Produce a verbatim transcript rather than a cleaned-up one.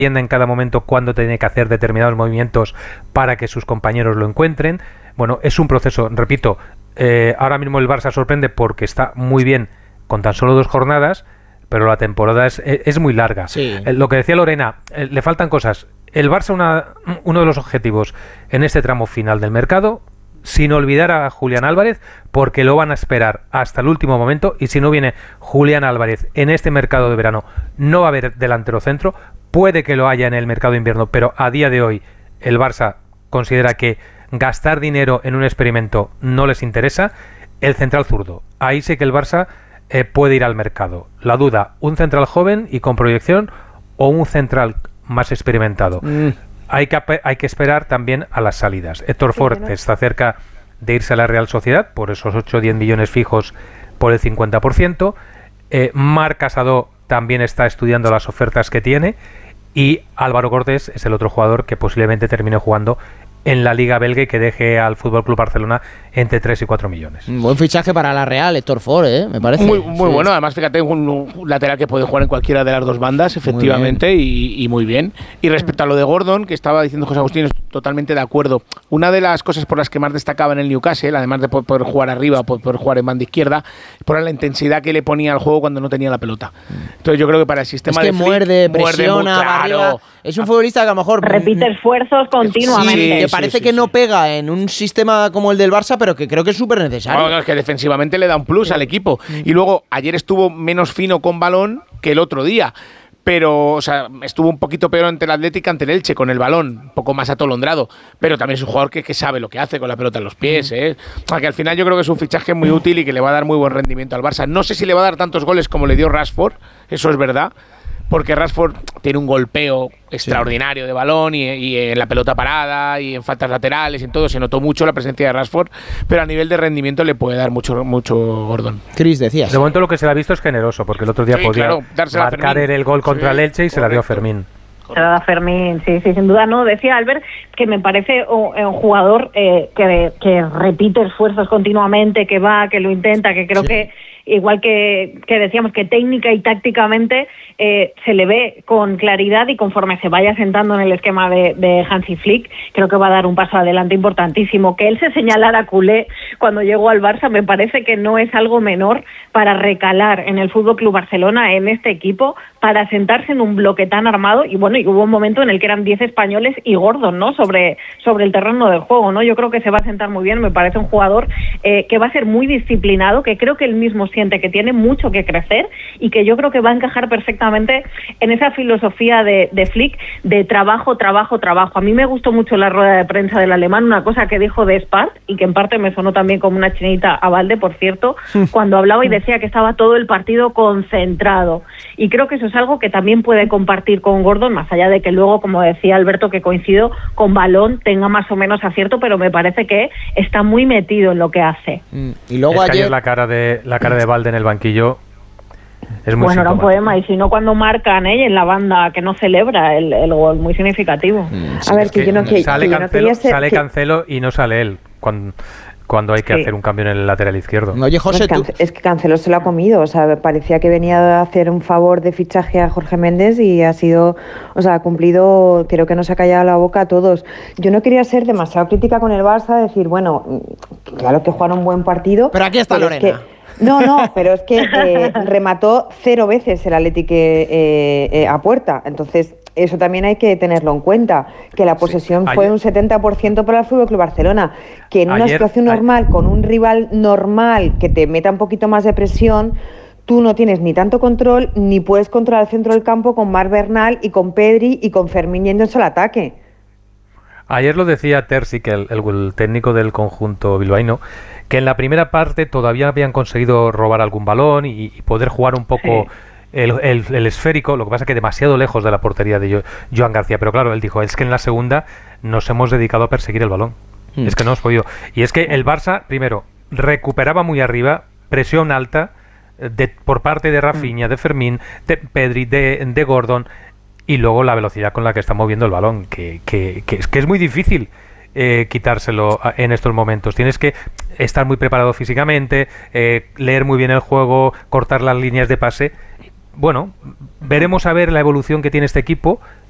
en cada momento cuándo tiene que hacer determinados movimientos para que sus compañeros lo encuentren. Bueno, es un proceso, repito, eh, ahora mismo el Barça sorprende porque está muy bien con tan solo dos jornadas, pero la temporada es, es muy larga. Sí. Eh, lo que decía Lorena, eh, le faltan cosas. El Barça, una, uno de los objetivos en este tramo final del mercado, sin olvidar a Julián Álvarez, porque lo van a esperar hasta el último momento, y si no viene Julián Álvarez en este mercado de verano, no va a haber delantero centro. Puede que lo haya en el mercado de invierno, pero a día de hoy el Barça considera que gastar dinero en un experimento no les interesa. El central zurdo, ahí sí que el Barça eh, puede ir al mercado. La duda, un central joven y con proyección o un central más experimentado. Mm. Hay que, hay que esperar también a las salidas. Héctor Ford sí, ¿no? está cerca de irse a la Real Sociedad por esos ocho o diez millones fijos por el cincuenta por ciento. Eh, Marc Casado también está estudiando las ofertas que tiene, y Álvaro Cortés es el otro jugador que posiblemente termine jugando en la Liga Belga y que deje al F C Barcelona entre tres y cuatro millones. Un buen fichaje para la Real, Héctor Ford, ¿eh? Me parece. Muy, muy sí. bueno, además fíjate, un, un lateral que puede jugar en cualquiera de las dos bandas, efectivamente, muy y, y muy bien. Y respecto a lo de Gordon, que estaba diciendo José Agustín, estoy totalmente de acuerdo. Una de las cosas por las que más destacaba en el Newcastle, además de poder jugar arriba, poder jugar en banda izquierda, por la intensidad que le ponía al juego cuando no tenía la pelota. Entonces yo creo que para el sistema es que de muerde, Flick, presiona, muerde muy, claro. arriba. Es un futbolista que a lo mejor repite esfuerzos continuamente. Sí, que sí, parece sí, que sí. no pega en un sistema como el del Barça, pero que creo que es súper necesario. No, no, es que defensivamente le da un plus al equipo. Y luego, ayer estuvo menos fino con balón que el otro día. Pero, o sea, estuvo un poquito peor ante el Atlético, ante el Elche, con el balón, un poco más atolondrado. Pero también es un jugador que, que sabe lo que hace con la pelota en los pies, ¿eh? O sea, que al final yo creo que es un fichaje muy útil y que le va a dar muy buen rendimiento al Barça. No sé si le va a dar tantos goles como le dio Rashford, eso es verdad, porque Rashford tiene un golpeo extraordinario sí. de balón y, y en la pelota parada y en faltas laterales y en todo. Se notó mucho la presencia de Rashford, pero a nivel de rendimiento le puede dar mucho mucho Gordon. Chris, decías. De momento lo que se le ha visto es generoso, porque el otro día sí, podía claro, marcar el gol contra sí, el Elche y correcto. Se la dio a Fermín. Se la da Fermín, sí, sí, sin duda. No, decía Albert que me parece un, un jugador eh, que, que repite esfuerzos continuamente, que va, que lo intenta, que creo sí. que igual que, que decíamos que técnica y tácticamente eh, se le ve con claridad, y conforme se vaya sentando en el esquema de, de Hansi Flick, creo que va a dar un paso adelante importantísimo. Que él se señalara a Culé cuando llegó al Barça me parece que no es algo menor para recalar en el F C Barcelona, en este equipo, para sentarse en un bloque tan armado. Y bueno, y hubo un momento en el que eran diez españoles y Gordon, ¿no? Sobre, sobre el terreno del juego, ¿no? Yo creo que se va a sentar muy bien. Me parece un jugador eh, que va a ser muy disciplinado, que creo que él mismo siente que tiene mucho que crecer y que yo creo que va a encajar perfectamente en esa filosofía de, de Flick de trabajo, trabajo, trabajo. A mí me gustó mucho la rueda de prensa del alemán, una cosa que dijo de Spart y que en parte me sonó también como una chinita a Valde, por cierto, cuando hablaba y decía que estaba todo el partido concentrado. Y creo que eso es algo que también puede compartir con Gordon, más allá de que luego, como decía Alberto, que coincido, con balón tenga más o menos acierto, pero me parece que está muy metido en lo que hace. Mm. Y luego es que ayer ayer la cara de la cara de Valde en el banquillo es muy bueno, era un poema, y si no cuando marcan ella en la banda que no celebra el, el gol, muy significativo. Mm, sí, a ver, que, que yo no, que, sale, que Cancelo, yo no ser, sale que... Cancelo y no sale él cuando, cuando hay que sí. hacer un cambio en el lateral izquierdo. Oye, José, no, es, tú... que es que Cancelo se lo ha comido, o sea, parecía que venía a hacer un favor de fichaje a Jorge Méndez y ha sido, o sea, ha cumplido, creo que nos ha callado la boca a todos. Yo no quería ser demasiado crítica con el Barça, decir, bueno, claro que jugaron un buen partido. Pero aquí está pero Lorena. Es que, no, no, pero es que eh, remató cero veces el Atlético eh, eh, a puerta. Entonces, eso también hay que tenerlo en cuenta, que la posesión sí, fue un setenta por ciento para el F C Barcelona, que en una ayer, situación normal, ayer. con un rival normal que te meta un poquito más de presión, tú no tienes ni tanto control, ni puedes controlar el centro del campo con Marc Bernal y con Pedri y con Fermín yéndose al ataque. Ayer lo decía Terzic, el, el, el técnico del conjunto bilbaíno, que en la primera parte todavía habían conseguido robar algún balón y, y poder jugar un poco sí. el, el, el esférico, lo que pasa es que demasiado lejos de la portería de jo, Joan García. Pero claro, él dijo, es que en la segunda nos hemos dedicado a perseguir el balón. Mm. Es que no hemos podido. Y es que el Barça, primero, recuperaba muy arriba, presión alta, de, por parte de Rafinha, mm. de Fermín, de Pedri, de, de Gordon, y luego la velocidad con la que está moviendo el balón, que, que, que, es, que es muy difícil eh, quitárselo en estos momentos. Tienes que estar muy preparado físicamente, eh, leer muy bien el juego, cortar las líneas de pase. Bueno, veremos a ver la evolución que tiene este equipo,